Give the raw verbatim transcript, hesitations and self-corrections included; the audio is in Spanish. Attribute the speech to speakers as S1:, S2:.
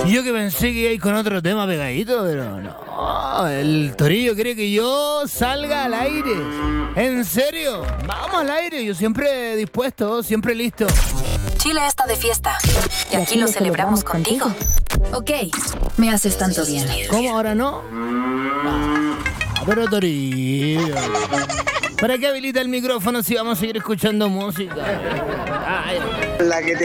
S1: Y yo que pensé que iba a ir con otro tema pegadito, pero no. El Torillo quiere que yo salga al aire. ¿En serio? Vamos al aire. Yo siempre dispuesto, siempre listo.
S2: Chile está de fiesta. Y aquí lo celebramos contigo. Ok, me haces tanto bien.
S1: ¿Cómo ahora no? Ah, pero Torillo, ¿para qué habilita el micrófono si vamos a seguir escuchando música? Ay.
S3: La que te